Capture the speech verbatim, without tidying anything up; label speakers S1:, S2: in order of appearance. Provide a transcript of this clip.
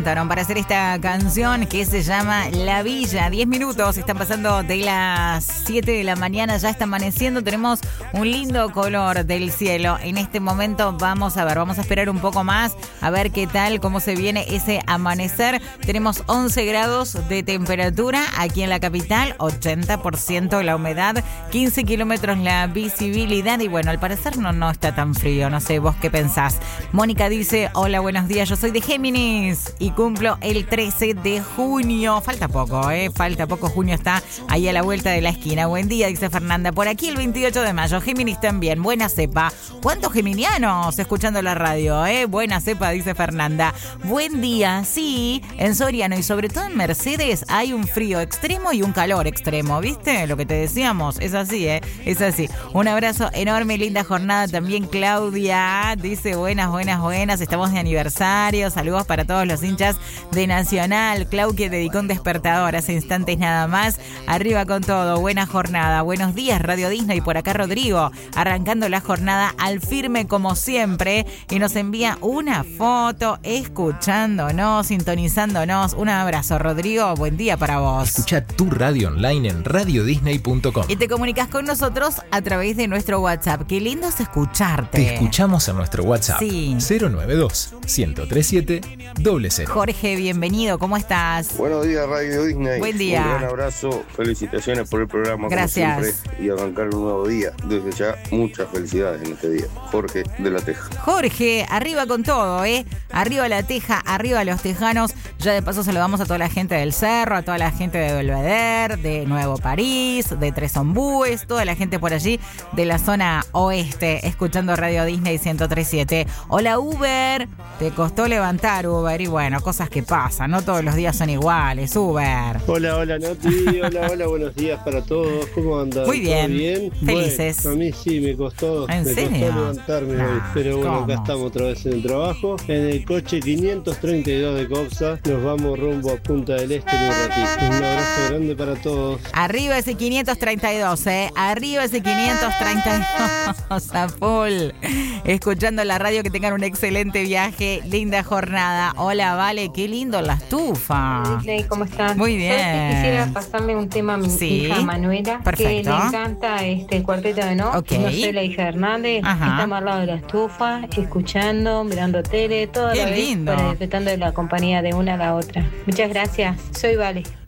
S1: Para hacer esta canción que se llama La Villa. diez minutos, están pasando de las siete de la mañana, ya está amaneciendo, tenemos un lindo color del cielo. En este momento vamos a ver, vamos a esperar un poco más, a ver qué tal, cómo se viene ese amanecer. Tenemos once grados de temperatura aquí en la capital, ochenta por ciento la humedad, quince kilómetros la visibilidad y bueno, al parecer no, no está tan frío, no sé, vos qué pensás. Mónica dice, hola, buenos días, yo soy de Géminis y cumplo el trece de junio. Falta poco, ¿eh? Falta poco. Junio está ahí a la vuelta de la esquina. Buen día, dice Fernanda. Por aquí el veintiocho de mayo. Géminis también. Buena cepa. ¿Cuántos geminianos escuchando la radio, eh? Buena cepa, dice Fernanda. Buen día. Sí, en Soriano y sobre todo en Mercedes hay un frío extremo y un calor extremo. ¿Viste? Lo que te decíamos. Es así, ¿eh? Es así. Un abrazo enorme. Linda jornada también. Claudia dice buenas, buenas, buenas. Estamos de aniversario. Saludos para todos los hinchas de Nacional. Clau que dedicó un despertador hace instantes nada más. Arriba con todo, buena jornada. Buenos días Radio Disney, por acá Rodrigo, arrancando la jornada al firme como siempre y nos envía una foto escuchándonos, sintonizándonos. Un abrazo Rodrigo, buen día para vos.
S2: Escucha tu radio online en radio disney punto com
S1: y te comunicas con nosotros a través de nuestro WhatsApp. Qué lindo es escucharte.
S2: Te escuchamos en nuestro WhatsApp.
S1: Sí.
S2: cero nueve dos, uno cero tres siete, cero cero.
S1: Jorge, bienvenido, ¿cómo estás?
S3: Buenos días, Radio Disney.
S1: Buen día.
S3: Un gran abrazo, felicitaciones por el programa.
S1: Gracias.
S3: Como siempre, y arrancar un nuevo día. Desde ya, muchas felicidades en este día. Jorge de La Teja.
S1: Jorge, arriba con todo, ¿eh? Arriba La Teja, arriba los tejanos. Ya de paso saludamos a toda la gente del Cerro, a toda la gente de Belvedere, de Nuevo París, de Tres Ombúes, toda la gente por allí de la zona oeste, escuchando Radio Disney ciento tres punto siete. Hola Uber, te costó levantar Uber y bueno, cosas que pasan, no todos los días son iguales, Uber.
S4: Hola, hola Nati, hola, hola, buenos días para todos, ¿cómo andan?
S1: Muy bien,
S4: ¿Todo bien?
S1: Felices.
S4: Bueno, a mí sí me costó,
S1: ¿En
S4: me
S1: serio?
S4: costó levantarme
S1: No,
S4: hoy, pero bueno,
S1: ¿cómo?
S4: acá estamos otra vez en el trabajo, en el coche quinientos treinta y dos de Copsa, nos vamos rumbo a Punta del Este en un ratito. Un abrazo grande para todos.
S1: Arriba ese quinientos treinta y dos, ¿eh? Arriba ese quinientos treinta y dos, a full. Escuchando la radio, que tengan un excelente viaje, linda jornada. Hola, Vale, qué lindo la estufa.
S5: Hola, ¿cómo estás?
S1: Muy bien.
S5: ¿Sabes que quisiera pasarme un tema a mi
S1: Sí.
S5: hija Manuela?
S1: Perfecto.
S5: Que le encanta este el cuarteto de No.
S1: Ok.
S5: No sé, la hija de Hernández.
S1: Ajá.
S5: Estamos al lado de la estufa, escuchando, mirando tele, toda
S1: Qué
S5: la vez,
S1: lindo.
S5: para disfrutando de la compañía de una a la otra. Muchas gracias. Soy Vale.